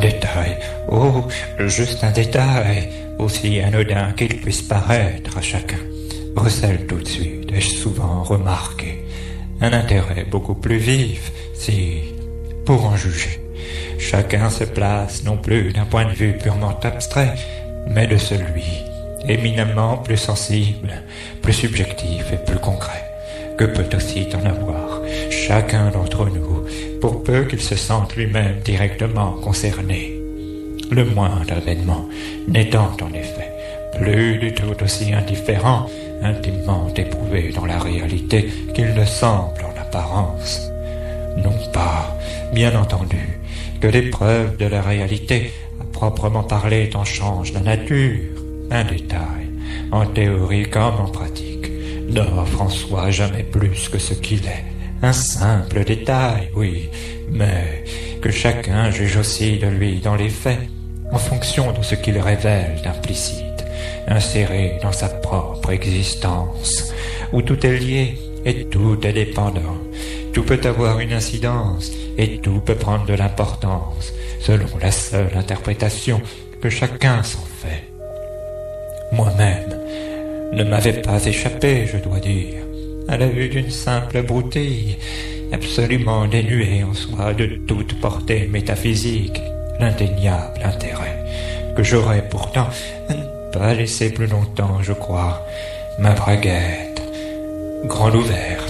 détail, oh, juste un détail, aussi anodin qu'il puisse paraître à chacun, recèle tout de suite, ai-je souvent remarqué, un intérêt beaucoup plus vif, si, pour en juger, chacun se place non plus d'un point de vue purement abstrait, mais de celui éminemment plus sensible, plus subjectif et plus concret, que peut aussi en avoir chacun d'entre nous, pour peu qu'il se sente lui-même directement concerné. Le moindre événement n'étant en effet plus du tout aussi indifférent, intimement éprouvé dans la réalité qu'il ne semble en apparence. Non pas, bien entendu, que l'épreuve de la réalité, à proprement parler, en change la nature, un détail, en théorie comme en pratique, n'offre en soi jamais plus que ce qu'il est. Un simple détail, oui, mais que chacun juge aussi de lui dans les faits, en fonction de ce qu'il révèle d'implicite, inséré dans sa propre existence, où tout est lié et tout est dépendant, tout peut avoir une incidence et tout peut prendre de l'importance, selon la seule interprétation que chacun s'en fait. Moi-même ne m'avais pas échappé, je dois dire, à la vue d'une simple broutille, absolument dénuée en soi de toute portée métaphysique, l'indéniable intérêt que j'aurais pourtant à ne pas laisser plus longtemps, je crois, ma braguette grande ouverte.